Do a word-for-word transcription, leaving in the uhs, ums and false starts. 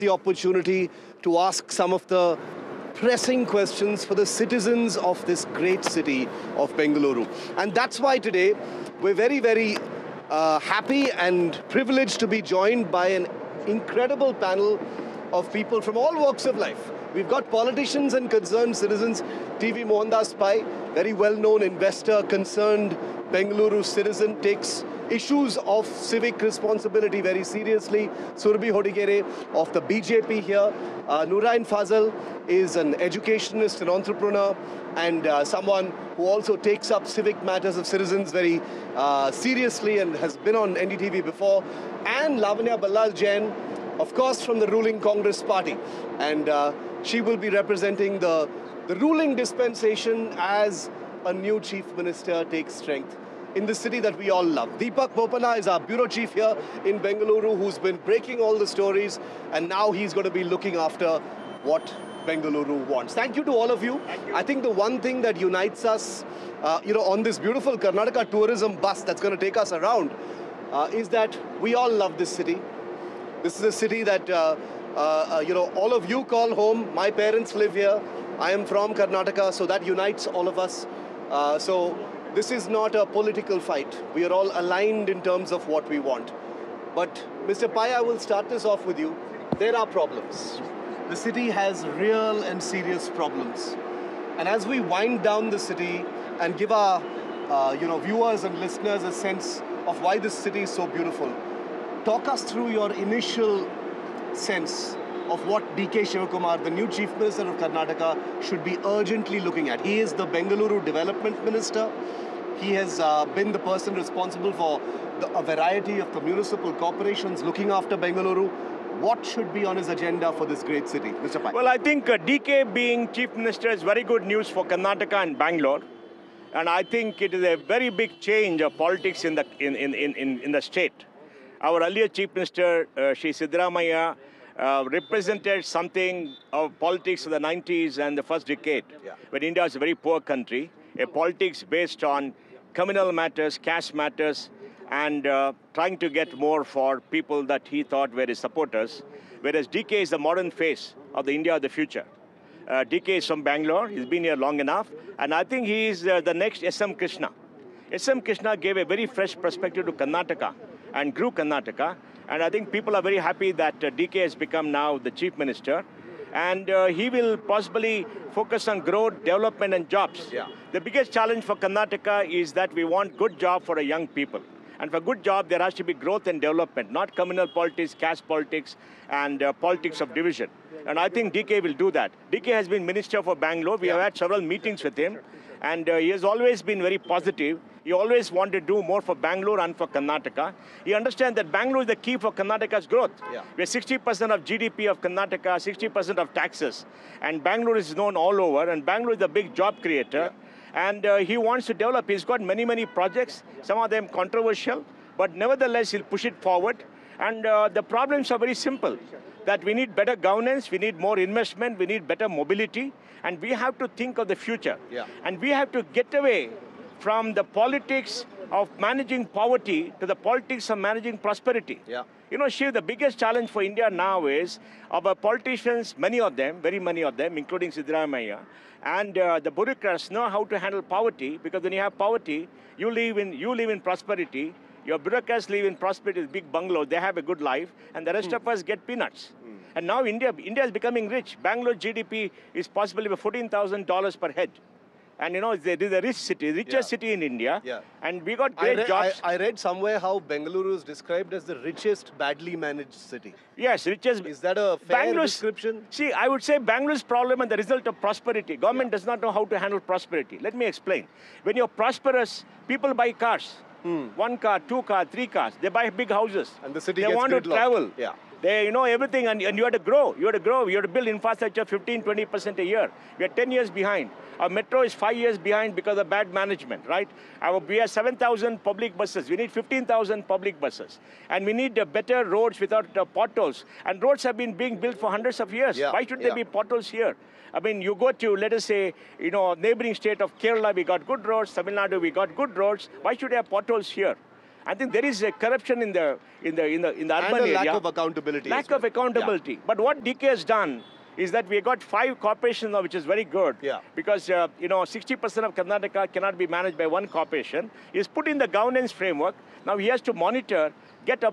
the opportunity to ask some of the pressing questions for the citizens of this great city of Bengaluru. And that's why today we're very, very uh, happy and privileged to be joined by an incredible panel of people from all walks of life. We've got politicians and concerned citizens. T V Mohandas Pai, very well-known investor, concerned Bengaluru citizen, takes issues of civic responsibility very seriously. Surabhi Hodigere of the B J P here. Uh, Nurain Fazal is an educationist, an entrepreneur, and uh, someone who also takes up civic matters of citizens very uh, seriously and has been on N D T V before. And Lavanya Ballal Jain, of course, from the ruling Congress party. And uh, she will be representing the, the ruling dispensation as a new chief minister takes strength in the city that we all love. Deepak Bopana is our bureau chief here in Bengaluru, who's been breaking all the stories, and now he's going to be looking after what Bengaluru wants. Thank you to all of you. you. I think the one thing that unites us, uh, you know, on this beautiful Karnataka tourism bus that's going to take us around, uh, is that we all love this city. This is a city that, uh, uh, you know, all of you call home. My parents live here. I am from Karnataka, so that unites all of us. Uh, so this is not a political fight. We are all aligned in terms of what we want. But Mister Pai, I will start this off with you. There are problems. The city has real and serious problems. And as we wind down the city and give our uh, you know, viewers and listeners a sense of why this city is so beautiful, talk us through your initial sense of what D K Shivakumar, the new Chief Minister of Karnataka, should be urgently looking at. He is the Bengaluru Development Minister. He has uh, been the person responsible for the, a variety of the municipal corporations looking after Bengaluru. What should be on his agenda for this great city? Mister Pai. Well, I think uh, D K being Chief Minister is very good news for Karnataka and Bangalore. And I think it is a very big change of politics in the, in, in, in, in the state. Our earlier Chief Minister, uh, Shri Siddaramaiah, uh, represented something of politics of the nineties and the first decade, yeah. when India was a very poor country, a politics based on communal matters, caste matters, and uh, trying to get more for people that he thought were his supporters, whereas D K is the modern face of the India of the future. Uh, D K is from Bangalore, he's been here long enough, and I think he is uh, the next S M Krishna. S M Krishna gave a very fresh perspective to Karnataka and grew Karnataka, and I think people are very happy that uh, D K has become now the Chief Minister, and uh, he will possibly focus on growth, development, and jobs. Yeah. The biggest challenge for Karnataka is that we want good job for a young people. And for good job, there has to be growth and development, not communal politics, caste politics, and uh, politics of division. And I think D K will do that. D K has been Minister for Bangalore. We yeah. have had several meetings with him. And uh, he has always been very positive. He always wanted to do more for Bangalore and for Karnataka. He understands that Bangalore is the key for Karnataka's growth. Yeah. We're sixty percent of G D P of Karnataka, sixty percent of taxes. And Bangalore is known all over. And Bangalore is a big job creator. Yeah. And uh, he wants to develop. He's got many, many projects, some of them controversial. But nevertheless, he'll push it forward. And uh, the problems are very simple. That we need better governance, we need more investment, we need better mobility, and we have to think of the future. Yeah. And we have to get away from the politics of managing poverty to the politics of managing prosperity. Yeah. You know, Shiv, the biggest challenge for India now is our politicians, many of them, very many of them, including Siddaramaiah, and uh, the bureaucrats know how to handle poverty, because when you have poverty, you live in, you live in prosperity. Your bureaucrats live in prosperity, big bungalows, they have a good life, and the rest mm. of us get peanuts. Mm. And now India, India is becoming rich. Bangalore G D P is possibly fourteen thousand dollars per head. And you know, it is a rich city, richest yeah. city in India. Yeah. And we got great I read, jobs. I, I read somewhere how Bengaluru is described as the richest, badly managed city. Yes, richest. Is that a fair Bangalore's, description? See, I would say Bangalore's problem and the result of prosperity. Government yeah. does not know how to handle prosperity. Let me explain. When you're prosperous, people buy cars. Hmm. One car, two cars, three cars. They buy big houses. And the city they gets want to travel. Yeah. They, you know, everything, and, and you have to grow. You have to grow. You have to build infrastructure fifteen, twenty percent a year. We are ten years behind. Our metro is five years behind because of bad management, right? Our, we have seven thousand public buses. We need fifteen thousand public buses. And we need uh, better roads without uh, potholes. And roads have been being built for hundreds of years. Yeah. Why should yeah. there be potholes here? I mean, you go to, let us say, you know, neighboring state of Kerala, we got good roads. Tamil Nadu, we got good roads. Why should there have potholes here? I think there is a corruption in the in the in the in the urban and a area. lack of accountability. Lack as well. of accountability. But what D K has done is that we got five corporations now, which is very good. Yeah. Because uh, you know, sixty percent of Karnataka cannot be managed by one corporation. He's put in the governance framework. Now he has to monitor, get a